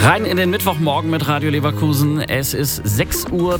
Rein in den Mittwochmorgen mit Radio Leverkusen. Es ist 6:30 Uhr,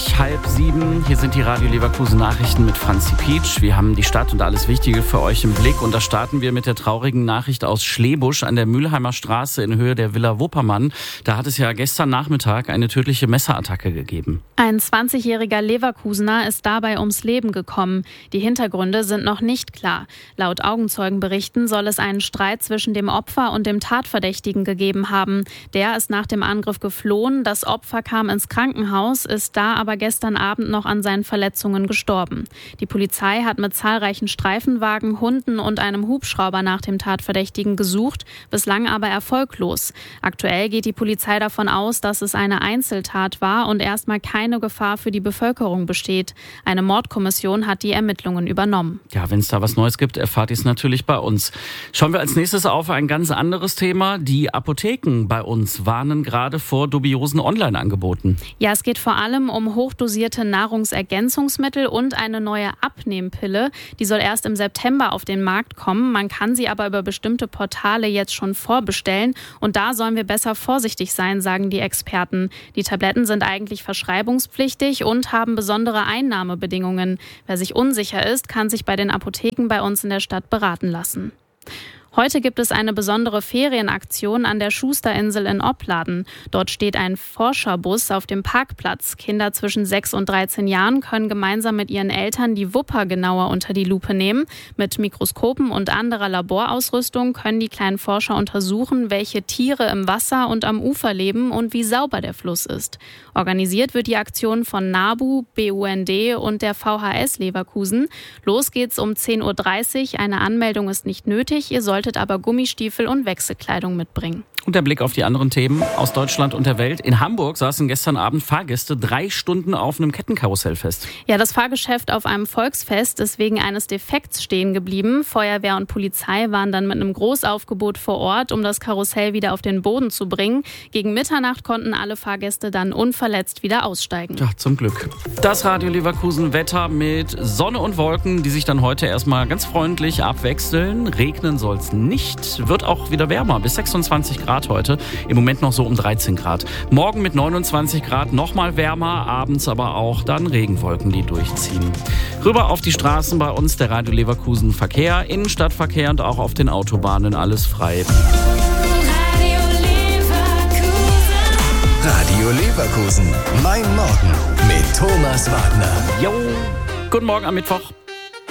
6:30. Hier sind die Radio Leverkusen Nachrichten mit Franzi Pietsch. Wir haben die Stadt und alles Wichtige für euch im Blick. Und da starten wir mit der traurigen Nachricht aus Schlebusch an der Mülheimer Straße in Höhe der Villa Wuppermann. Da hat es ja gestern Nachmittag eine tödliche Messerattacke gegeben. Ein 20-jähriger Leverkusener ist dabei ums Leben gekommen. Die Hintergründe sind noch nicht klar. Laut Augenzeugenberichten soll es einen Streit zwischen dem Opfer und dem Tatverdächtigen gegeben haben. Der ist nach dem Angriff geflohen. Das Opfer kam ins Krankenhaus, ist da aber gestern Abend noch an seinen Verletzungen gestorben. Die Polizei hat mit zahlreichen Streifenwagen, Hunden und einem Hubschrauber nach dem Tatverdächtigen gesucht, bislang aber erfolglos. Aktuell geht die Polizei davon aus, dass es eine Einzeltat war und erstmal keine Gefahr für die Bevölkerung besteht. Eine Mordkommission hat die Ermittlungen übernommen. Ja, wenn es da was Neues gibt, erfahrt ihr es natürlich bei uns. Schauen wir als nächstes auf ein ganz anderes Thema. Die Apotheken bei uns warnen gerade vor dubiosen Online-Angeboten. Ja, es geht vor allem um hochdosierte Nahrungsergänzungsmittel und eine neue Abnehmpille. Die soll erst im September auf den Markt kommen. Man kann sie aber über bestimmte Portale jetzt schon vorbestellen. Und da sollen wir besser vorsichtig sein, sagen die Experten. Die Tabletten sind eigentlich verschreibungspflichtig und haben besondere Einnahmebedingungen. Wer sich unsicher ist, kann sich bei den Apotheken bei uns in der Stadt beraten lassen. Heute gibt es eine besondere Ferienaktion an der Schusterinsel in Opladen. Dort steht ein Forscherbus auf dem Parkplatz. Kinder zwischen 6 und 13 Jahren können gemeinsam mit ihren Eltern die Wupper genauer unter die Lupe nehmen. Mit Mikroskopen und anderer Laborausrüstung können die kleinen Forscher untersuchen, welche Tiere im Wasser und am Ufer leben und wie sauber der Fluss ist. Organisiert wird die Aktion von NABU, BUND und der VHS Leverkusen. Los geht's um 10:30 Uhr. Eine Anmeldung ist nicht nötig. Ihr solltet aber Gummistiefel und Wechselkleidung mitbringen. Und der Blick auf die anderen Themen aus Deutschland und der Welt. In Hamburg saßen gestern Abend Fahrgäste 3 Stunden auf einem Kettenkarussell fest. Ja, das Fahrgeschäft auf einem Volksfest ist wegen eines Defekts stehen geblieben. Feuerwehr und Polizei waren dann mit einem Großaufgebot vor Ort, um das Karussell wieder auf den Boden zu bringen. Gegen Mitternacht konnten alle Fahrgäste dann unverletzt wieder aussteigen. Ja, zum Glück. Das Radio Leverkusen Wetter mit Sonne und Wolken, die sich dann heute erstmal ganz freundlich abwechseln. Regnen soll es nicht. Wird auch wieder wärmer, bis 26 Grad heute. Im Moment noch so um 13 Grad. Morgen mit 29 Grad nochmal wärmer, abends aber auch dann Regenwolken, die durchziehen. Rüber auf die Straßen bei uns, der Radio Leverkusen Verkehr, Innenstadtverkehr und auch auf den Autobahnen alles frei. Radio Leverkusen, mein Morgen mit Thomas Wagner. Jo, guten Morgen am Mittwoch.